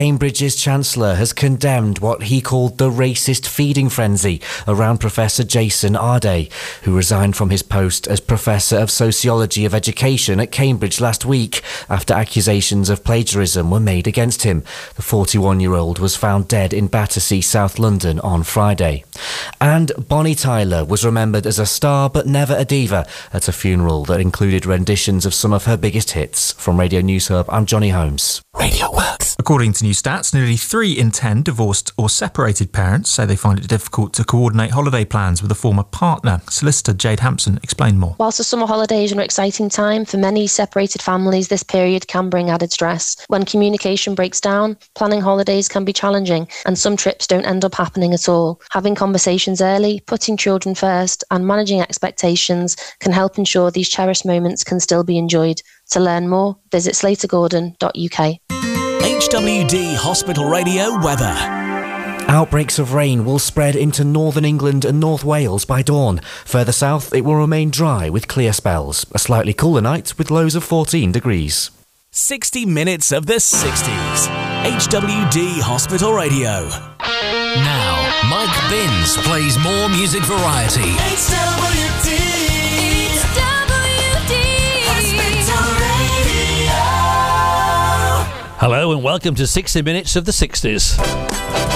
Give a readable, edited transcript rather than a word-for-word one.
Cambridge's Chancellor has condemned what he called the racist feeding frenzy around Professor Jason Arday, who resigned from his post as Professor of Sociology of Education at Cambridge last week after accusations of plagiarism were made against him. The 41-year-old was found dead in Battersea, South London on Friday. And Bonnie Tyler was remembered as a star but never a diva at a funeral that included renditions of some of her biggest hits. From Radio News Hub, I'm Johnny Holmes. Radio Works. According to new stats, nearly 3 in 10 divorced or separated parents say they find it difficult to coordinate holiday plans with a former partner. Solicitor Jade Hampson explained more. Whilst the summer holidays are an exciting time, for many separated families, this period can bring added stress. When communication breaks down, planning holidays can be challenging, and some trips don't end up happening at all. Having conversations early, putting children first, and managing expectations can help ensure these cherished moments can still be enjoyed. To learn more, visit slatergordon.uk. HWD Hospital Radio weather. Outbreaks of rain will spread into northern England and North Wales by dawn. Further south, it will remain dry with clear spells. A slightly cooler night with lows of 14 degrees. 60 minutes of the 60s. HWD Hospital Radio. Now, Mike Binns plays more music variety. HWD. Hello and welcome to 60 Minutes of the 60s.